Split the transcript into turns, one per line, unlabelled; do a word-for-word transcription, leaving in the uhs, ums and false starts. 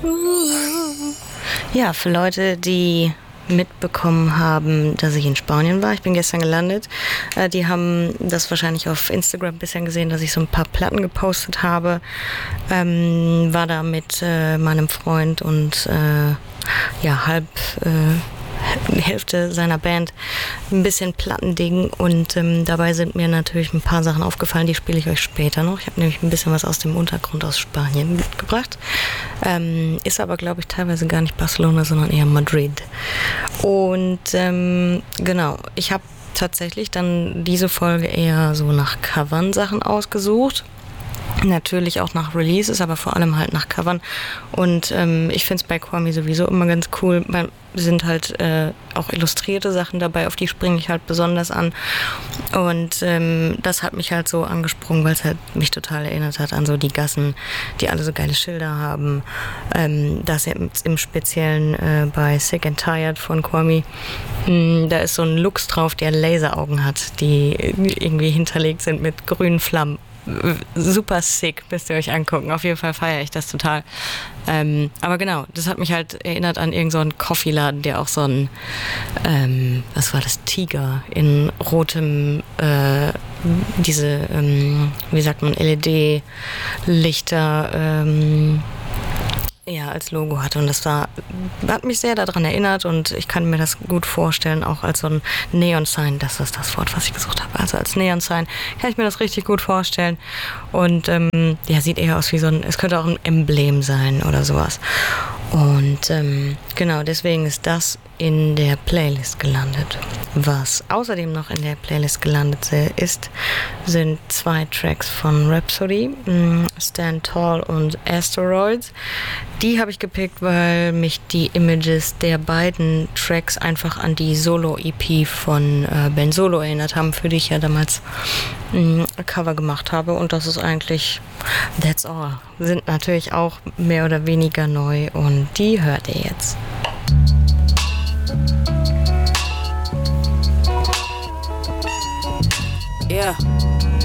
Ja, für Leute, die mitbekommen haben, dass ich in Spanien war. Ich bin gestern gelandet. Äh, die haben das wahrscheinlich auf Instagram ein bisschen gesehen, dass ich so ein paar Platten gepostet habe. Ähm, war da mit äh, meinem Freund und äh, ja, halb äh, Hälfte seiner Band ein bisschen Plattending und ähm, dabei sind mir natürlich ein paar Sachen aufgefallen, die spiele ich euch später noch. Ich habe nämlich ein bisschen was aus dem Untergrund aus Spanien mitgebracht. Ähm, ist aber, glaube ich, teilweise gar nicht Barcelona, sondern eher Madrid. Und ähm, genau, ich habe tatsächlich dann diese Folge eher so nach Covern-Sachen ausgesucht. Natürlich auch nach Releases, aber vor allem halt nach Covern. Und ähm, ich finde es bei Kwame sowieso immer ganz cool. Man sind halt äh, auch illustrierte Sachen dabei, auf die springe ich halt besonders an. Und ähm, das hat mich halt so angesprungen, weil es halt mich total erinnert hat an so die Gassen, die alle so geile Schilder haben. Ähm, das jetzt im Speziellen äh, bei Sick and Tired von Kwame. Mh, da ist so ein Lux drauf, der Laseraugen hat, die irgendwie hinterlegt sind mit grünen Flammen. Super sick, müsst ihr euch angucken. Auf jeden Fall feiere ich das total. Ähm, aber genau, das hat mich halt erinnert an irgendeinen so Coffeeladen, der auch so ein, ähm, was war das, Tiger in rotem, äh, diese, ähm, wie sagt man, L E D-Lichter, ähm, ja, als Logo hatte und das war, hat mich sehr daran erinnert und ich kann mir das gut vorstellen, auch als so ein Neon-Sign, das ist das Wort, was ich gesucht habe, also als Neon-Sign kann ich mir das richtig gut vorstellen und ähm, ja, sieht eher aus wie so ein, es könnte auch ein Emblem sein oder sowas und ähm, genau, deswegen ist das in der Playlist gelandet. Was außerdem noch in der Playlist gelandet ist, sind zwei Tracks von Rhapsody, Stand Tall und Asteroids. Die habe ich gepickt, weil mich die Images der beiden Tracks einfach an die Solo-E P von äh, Ben Solo erinnert haben, für die ich ja damals ein Cover gemacht habe. Und das ist eigentlich That's All. Sind natürlich auch mehr oder weniger neu und die hört ihr jetzt.